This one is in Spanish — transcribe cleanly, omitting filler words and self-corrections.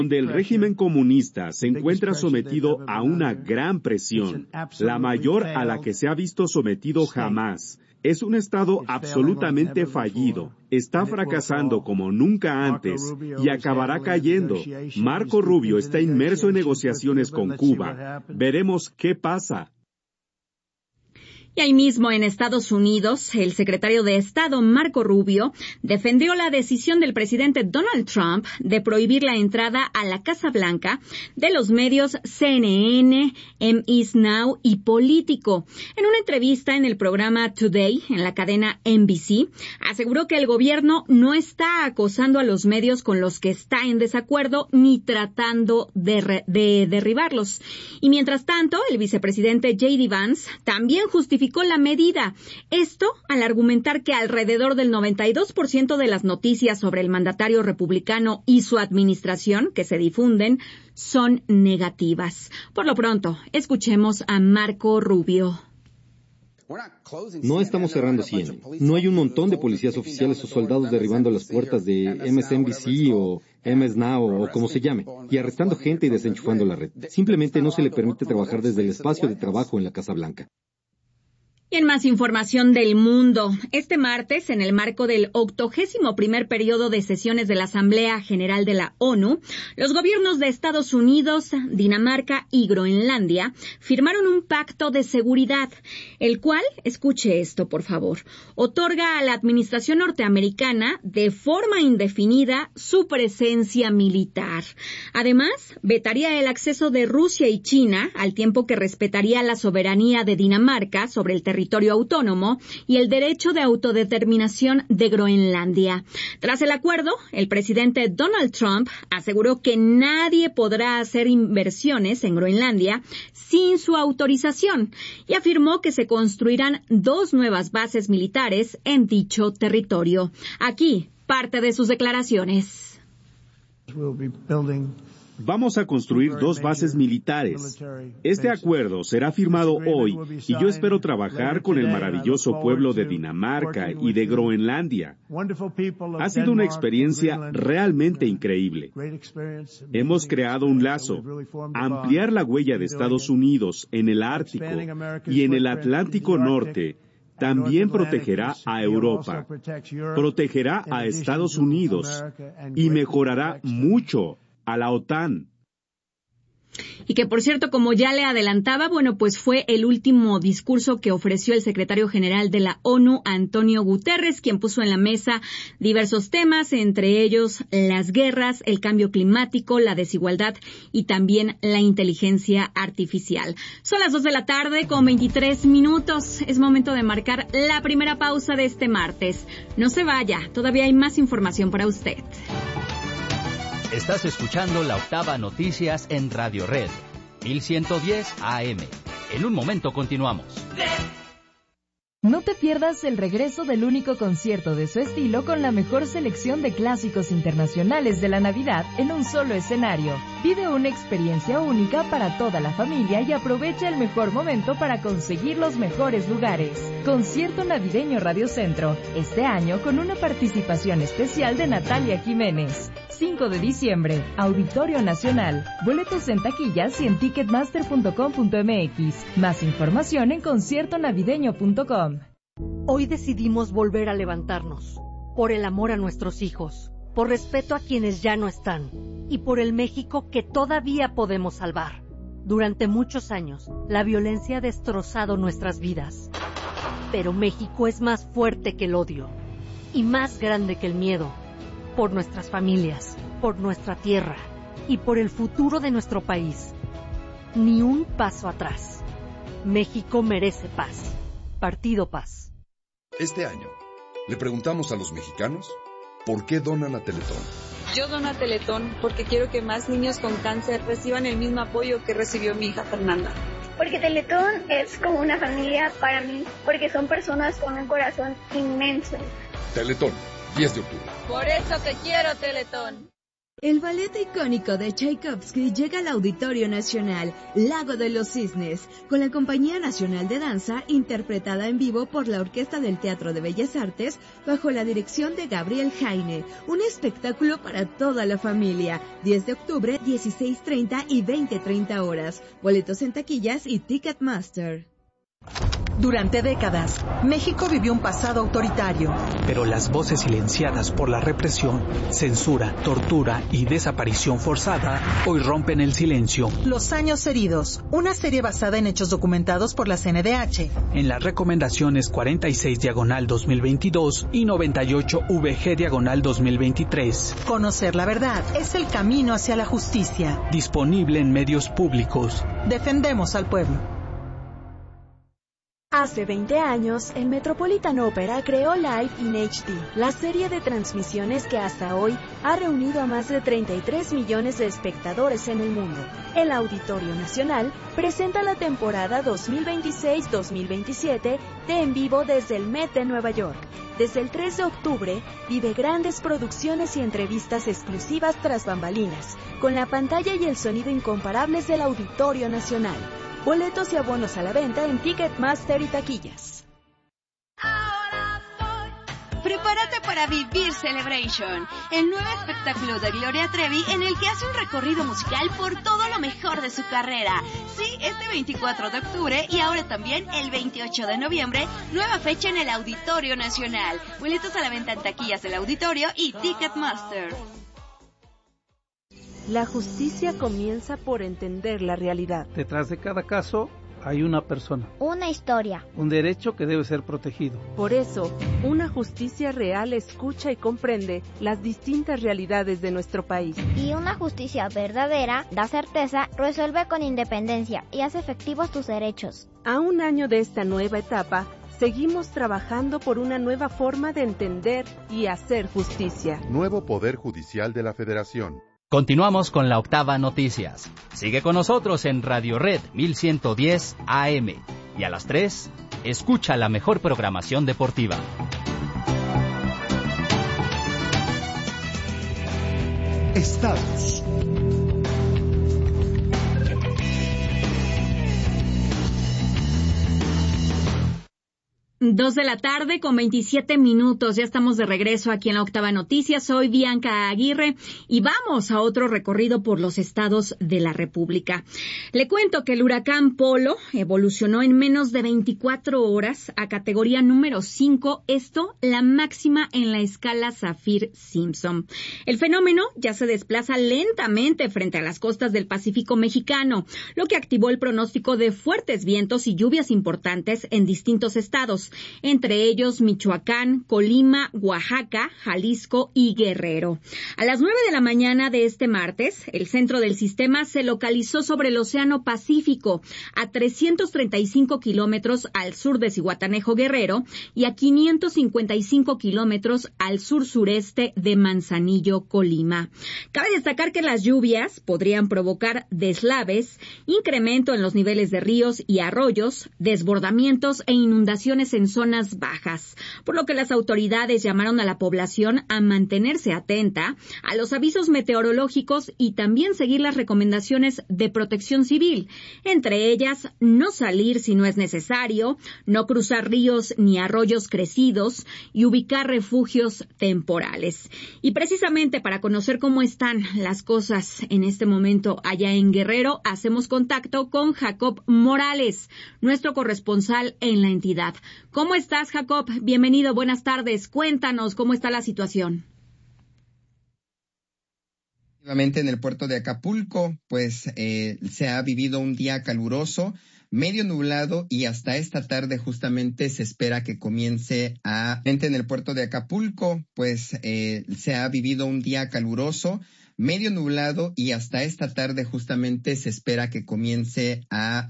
donde el régimen comunista se encuentra sometido a una gran presión, la mayor a la que se ha visto sometido jamás. Es un Estado absolutamente fallido, está fracasando como nunca antes y acabará cayendo. Marco Rubio está inmerso en negociaciones con Cuba. Veremos qué pasa. Y ahí mismo en Estados Unidos, el secretario de Estado, Marco Rubio, defendió la decisión del presidente Donald Trump de prohibir la entrada a la Casa Blanca de los medios CNN, MS Now y Político. En una entrevista en el programa Today, en la cadena NBC, aseguró que el gobierno no está acosando a los medios con los que está en desacuerdo ni tratando de derribarlos. Y mientras tanto, el vicepresidente J.D. Vance también justificó la medida. Esto al argumentar que alrededor del 92% de las noticias sobre el mandatario republicano y su administración que se difunden son negativas. Por lo pronto, escuchemos a Marco Rubio. No estamos cerrando CNN. No hay un montón de policías oficiales o soldados derribando las puertas de MSNBC o MS Now o como se llame, y arrestando gente y desenchufando la red. Simplemente no se le permite trabajar desde el espacio de trabajo en la Casa Blanca. Y en más información del mundo, este martes, en el marco del 81º periodo de sesiones de la Asamblea General de la ONU, los gobiernos de Estados Unidos, Dinamarca y Groenlandia firmaron un pacto de seguridad, el cual, escuche esto por favor, otorga a la administración norteamericana de forma indefinida su presencia militar. Además, vetaría el acceso de Rusia y China, al tiempo que respetaría la soberanía de Dinamarca sobre el territorio autónomo y el derecho de autodeterminación de Groenlandia. Tras el acuerdo, el presidente Donald Trump aseguró que nadie podrá hacer inversiones en Groenlandia sin su autorización y afirmó que se construirán 2 nuevas bases militares en dicho territorio. Aquí, parte de sus declaraciones. Vamos a construir 2 bases militares. Este acuerdo será firmado hoy y yo espero trabajar con el maravilloso pueblo de Dinamarca y de Groenlandia. Ha sido una experiencia realmente increíble. Hemos creado un lazo, ampliar la huella de Estados Unidos en el Ártico y en el Atlántico Norte. También protegerá a Europa, protegerá a Estados Unidos y mejorará mucho a la OTAN. Y que, por cierto, como ya le adelantaba, pues fue el último discurso que ofreció el secretario general de la ONU, Antonio Guterres, quien puso en la mesa diversos temas, entre ellos las guerras, el cambio climático, la desigualdad y también la inteligencia artificial. Son las 2 de la tarde con 23 minutos. Es momento de marcar la primera pausa de este martes. No se vaya, todavía hay más información para usted. Estás escuchando La Octava Noticias en Radio Red, 1110 AM. En un momento continuamos. No te pierdas el regreso del único concierto de su estilo con la mejor selección de clásicos internacionales de la Navidad en un solo escenario. Vive una experiencia única para toda la familia y aprovecha el mejor momento para conseguir los mejores lugares. Concierto Navideño Radio Centro, este año con una participación especial de Natalia Jiménez. 5 de diciembre, Auditorio Nacional. Boletos en taquillas y en ticketmaster.com.mx. Más información en conciertonavideño.com. Hoy decidimos volver a levantarnos, por el amor a nuestros hijos, por respeto a quienes ya no están, y por el México que todavía podemos salvar. Durante muchos años, la violencia ha destrozado nuestras vidas. Pero México es más fuerte que el odio, y más grande que el miedo. Por nuestras familias, por nuestra tierra, y por el futuro de nuestro país. Ni un paso atrás. México merece paz. Partido Paz. Este año, le preguntamos a los mexicanos por qué donan a Teletón. Yo dono a Teletón porque quiero que más niños con cáncer reciban el mismo apoyo que recibió mi hija Fernanda. Porque Teletón es como una familia para mí, porque son personas con un corazón inmenso. Teletón, 10 de octubre. Por eso te quiero, Teletón. El ballet icónico de Tchaikovsky llega al Auditorio Nacional, Lago de los Cisnes, con la Compañía Nacional de Danza, interpretada en vivo por la Orquesta del Teatro de Bellas Artes, bajo la dirección de Gabriel Jaine. Un espectáculo para toda la familia. 10 de octubre, 16:30 y 20:30 horas. Boletos en taquillas y Ticketmaster. Durante décadas, México vivió un pasado autoritario. Pero las voces silenciadas por la represión, censura, tortura y desaparición forzada hoy rompen el silencio. Los Años Heridos, una serie basada en hechos documentados por la CNDH. En las recomendaciones 46/2022 y 98/VG/2023. Conocer la verdad es el camino hacia la justicia. Disponible en medios públicos. Defendemos al pueblo. Hace 20 años, el Metropolitan Opera creó Live in HD, la serie de transmisiones que hasta hoy ha reunido a más de 33 millones de espectadores en el mundo. El Auditorio Nacional presenta la temporada 2026-2027 de En Vivo desde el Met de Nueva York. Desde el 3 de octubre, vive grandes producciones y entrevistas exclusivas tras bambalinas, con la pantalla y el sonido incomparables del Auditorio Nacional. Boletos y abonos a la venta en Ticketmaster y taquillas. Prepárate para vivir Celebration, el nuevo espectáculo de Gloria Trevi en el que hace un recorrido musical por todo lo mejor de su carrera. Sí, este 24 de octubre y ahora también el 28 de noviembre, nueva fecha en el Auditorio Nacional. Boletos a la venta en taquillas del Auditorio y Ticketmaster. La justicia comienza por entender la realidad. Detrás de cada caso hay una persona. Una historia. Un derecho que debe ser protegido. Por eso, una justicia real escucha y comprende las distintas realidades de nuestro país. Y una justicia verdadera da certeza, resuelve con independencia y hace efectivos tus derechos. A un año de esta nueva etapa, seguimos trabajando por una nueva forma de entender y hacer justicia. Nuevo Poder Judicial de la Federación. Continuamos con la Octava Noticias. Sigue con nosotros en Radio Red 1110 AM. Y a las 3, escucha la mejor programación deportiva. Estados. 2 de la tarde con 27 minutos. Ya estamos de regreso aquí en la Octava Noticias. Soy Bianca Aguirre y vamos a otro recorrido por los estados de la República. Le cuento que el huracán Polo evolucionó en menos de 24 horas a categoría número 5, esto la máxima en la escala Saffir-Simpson. El fenómeno ya se desplaza lentamente frente a las costas del Pacífico mexicano, lo que activó el pronóstico de fuertes vientos y lluvias importantes en distintos estados, entre ellos Michoacán, Colima, Oaxaca, Jalisco y Guerrero. A las 9 de la mañana de este martes, el centro del sistema se localizó sobre el Océano Pacífico, a 335 kilómetros al sur de Zihuatanejo, Guerrero, y a 555 kilómetros al sur-sureste de Manzanillo, Colima. Cabe destacar que las lluvias podrían provocar deslaves, incremento en los niveles de ríos y arroyos, desbordamientos e inundaciones en zonas bajas, por lo que las autoridades llamaron a la población a mantenerse atenta a los avisos meteorológicos y también seguir las recomendaciones de protección civil, entre ellas no salir si no es necesario, no cruzar ríos ni arroyos crecidos y ubicar refugios temporales. Y precisamente para conocer cómo están las cosas en este momento allá en Guerrero, hacemos contacto con Jacob Morales, nuestro corresponsal en la entidad. ¿Cómo estás, Jacob? Bienvenido, buenas tardes. Cuéntanos cómo está la situación. En el puerto de Acapulco, pues se ha vivido un día caluroso, medio nublado, y hasta esta tarde justamente se espera que comience a... En el puerto de Acapulco, pues se ha vivido un día caluroso, medio nublado, y hasta esta tarde justamente se espera que comience a